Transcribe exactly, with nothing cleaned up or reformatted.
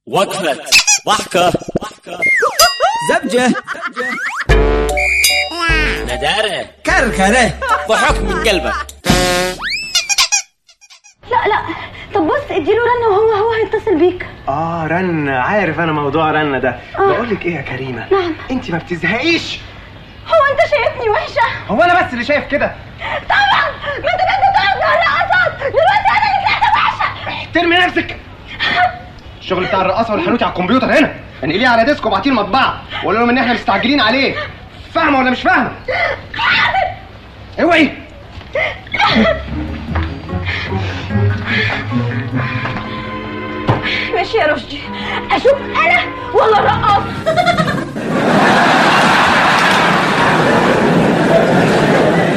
وقفة ضحكة زبجة ندارة كركرة ضحك من قلبك. لا لا طب بص اديله رنة وهو هو هيتصل بيك. اه رن، عارف انا موضوع رن ده. آه. بقول لك ايه يا كريمه؟ نعم. انت ما بتزهقيش؟ هو انت شايفني وحشه؟ هو انا بس اللي شايف كده؟ طبعا ما انت كنت بتقعد مع الرقصات، دلوقتي انا اللي طلعت وحشه. احترمي نفسك. الشغل بتاع الرقاصه والحانوتي على الكمبيوتر هنا، انقليه على ديسك وابعتيه المطبعه وقول لهم ان احنا مستعجلين عليه. فاهمه ولا مش فاهمه؟ اوعي. ماشي يا رشدي، اشوف انا ولا الرقاص.